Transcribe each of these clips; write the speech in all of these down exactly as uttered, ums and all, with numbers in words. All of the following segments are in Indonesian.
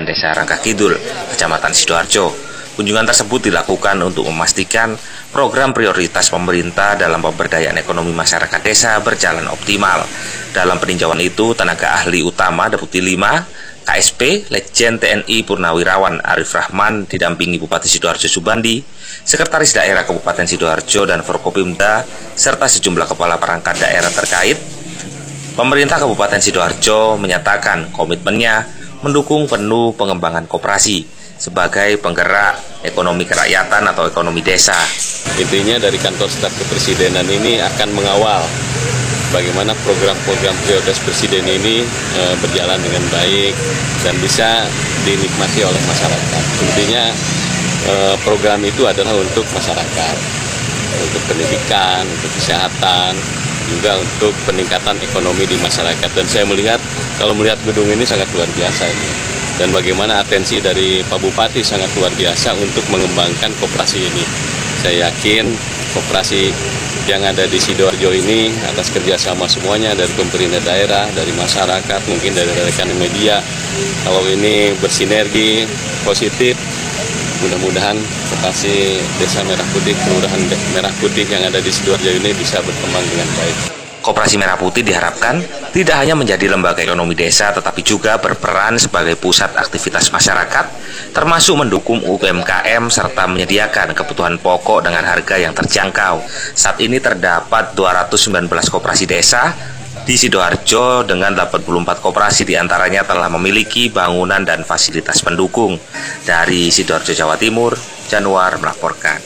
Pemberdayaan Desa Rangka Kidul, Kecamatan Sidoarjo. Kunjungan tersebut dilakukan untuk memastikan program prioritas pemerintah dalam pemberdayaan ekonomi masyarakat desa berjalan optimal. Dalam peninjauan itu, tenaga ahli utama Deputi lima K S P Letjen T N I Purnawirawan Arif Rahman didampingi Bupati Sidoarjo Subandi, Sekretaris Daerah Kabupaten Sidoarjo dan Forkopimda, serta sejumlah kepala perangkat daerah terkait. Pemerintah Kabupaten Sidoarjo menyatakan komitmennya mendukung penuh pengembangan koperasi sebagai penggerak ekonomi kerakyatan atau ekonomi desa. Intinya dari kantor staf kepresidenan ini akan mengawal bagaimana program-program prioritas presiden ini e, berjalan dengan baik dan bisa dinikmati oleh masyarakat. Intinya e, program itu adalah untuk masyarakat, untuk pendidikan, untuk kesehatan, juga untuk peningkatan ekonomi di masyarakat. Dan saya melihat, kalau melihat gedung ini sangat luar biasa ini. Dan bagaimana atensi dari Pak Bupati sangat luar biasa untuk mengembangkan koperasi ini. Saya yakin koperasi yang ada di Sidoarjo ini atas kerjasama semuanya dari pemerintah daerah, dari masyarakat, mungkin dari rekan media. Kalau ini bersinergi positif, mudah-mudahan koperasi Desa Merah Putih, Kelurahan Merah Putih yang ada di Sidoarjo ini bisa berkembang dengan baik. Koperasi Merah Putih diharapkan tidak hanya menjadi lembaga ekonomi desa, tetapi juga berperan sebagai pusat aktivitas masyarakat, termasuk mendukung U M K M serta menyediakan kebutuhan pokok dengan harga yang terjangkau. Saat ini terdapat dua ratus sembilan belas koperasi desa di Sidoarjo dengan delapan puluh empat koperasi diantaranya telah memiliki bangunan dan fasilitas pendukung. Dari Sidoarjo, Jawa Timur, Januar melaporkan.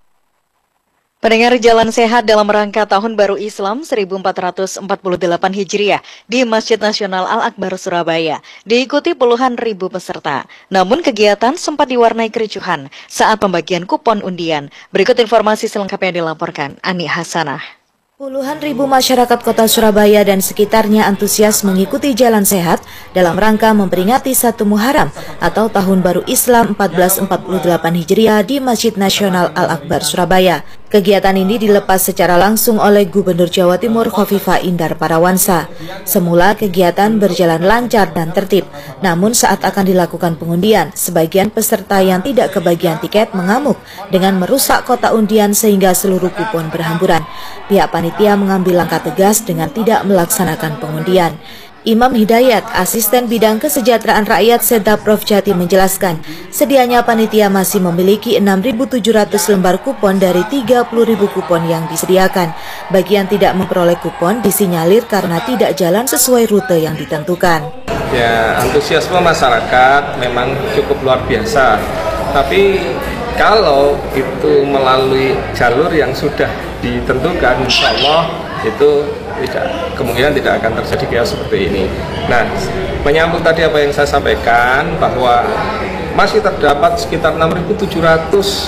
Pendengar, jalan sehat dalam rangka Tahun Baru Islam seribu empat ratus empat puluh delapan Hijriah di Masjid Nasional Al-Akbar Surabaya diikuti puluhan ribu peserta. Namun kegiatan sempat diwarnai kericuhan saat pembagian kupon undian. Berikut informasi selengkapnya dilaporkan Ani Hasanah. Puluhan ribu masyarakat kota Surabaya dan sekitarnya antusias mengikuti jalan sehat dalam rangka memperingati satu Muharram atau Tahun Baru Islam seribu empat ratus empat puluh delapan Hijriah di Masjid Nasional Al-Akbar Surabaya. Kegiatan ini dilepas secara langsung oleh Gubernur Jawa Timur Khofifah Indar Parawansa. Semula kegiatan berjalan lancar dan tertib, namun saat akan dilakukan pengundian, sebagian peserta yang tidak kebagian tiket mengamuk dengan merusak kotak undian sehingga seluruh kupon berhamburan. Pihak panitia mengambil langkah tegas dengan tidak melaksanakan pengundian. Imam Hidayat, Asisten Bidang Kesejahteraan Rakyat Setda-Prov Jatim menjelaskan, sedianya panitia masih memiliki enam ribu tujuh ratus lembar kupon dari tiga puluh ribu kupon yang disediakan. Bagi yang tidak memperoleh kupon disinyalir karena tidak jalan sesuai rute yang ditentukan. Ya, antusiasme masyarakat memang cukup luar biasa. Tapi kalau itu melalui jalur yang sudah ditentukan, insya Allah itu tidak, kemungkinan tidak akan terjadi chaos seperti ini. Nah, menyambut tadi apa yang saya sampaikan bahwa masih terdapat sekitar enam ribu tujuh ratus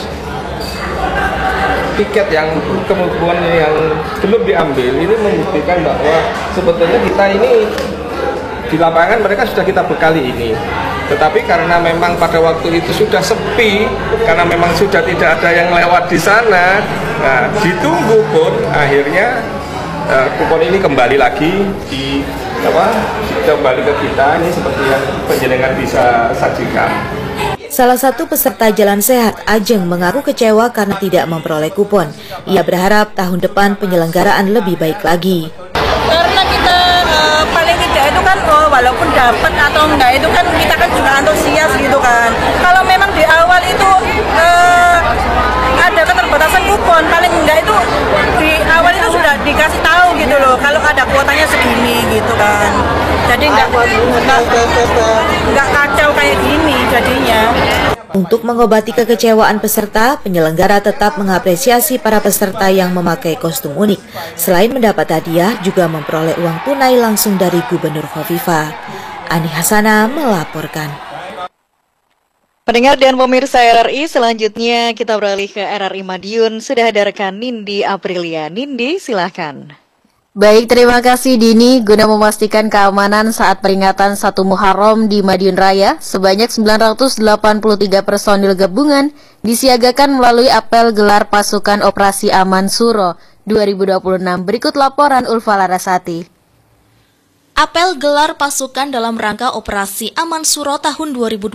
tiket yang kemudian yang belum diambil. Ini membuktikan bahwa sebetulnya kita ini di lapangan mereka sudah kita bekali ini. Tetapi karena memang pada waktu itu sudah sepi, karena memang sudah tidak ada yang lewat di sana, nah, ditunggu pun akhirnya uh, kupon ini kembali lagi di apa? Kembali ke kita ini seperti yang penjenengan bisa saksikan. Salah satu peserta jalan sehat, Ajeng, mengaku kecewa karena tidak memperoleh kupon. Ia berharap tahun depan penyelenggaraan lebih baik lagi. Karena kita uh, paling tidak itu kan oh, walaupun dapat atau enggak itu kan kita kan juga antusias gitu kan. Kalau memang di awal itu uh, ada keterbatasan kupon, paling enggak itu di awal itu sudah dikasih tahu gitu loh kalau ada kuotanya segini gitu kan. Jadi enggak enggak, enggak kacau kayak gini jadinya. Untuk mengobati kekecewaan peserta, penyelenggara tetap mengapresiasi para peserta yang memakai kostum unik. Selain mendapat hadiah, juga memperoleh uang tunai langsung dari Gubernur Khofifah. Ani Hasanah melaporkan. Pendengar dan pemirsa R R I, selanjutnya kita beralih ke R R I Madiun. Sudah ada rekan Nindi Aprilia. Nindi, silahkan. Baik, terima kasih Dini. Guna memastikan keamanan saat peringatan satu Muharram di Madiun Raya, sebanyak sembilan ratus delapan puluh tiga personil gabungan disiagakan melalui apel gelar pasukan Operasi Aman Suro dua ribu dua puluh enam. Berikut laporan Ulfa Larasati. Apel gelar pasukan dalam rangka Operasi Aman Suro tahun dua ribu dua puluh